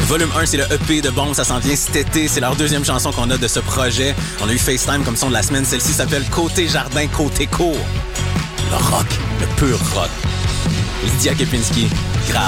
Volume 1, c'est le EP de Bombe, ça s'en vient cet été. C'est leur deuxième chanson qu'on a de ce projet. On a eu FaceTime comme son de la semaine. Celle-ci s'appelle Côté Jardin, Côté Cour. Le rock, le pur rock. Lydia Kepinski, grave.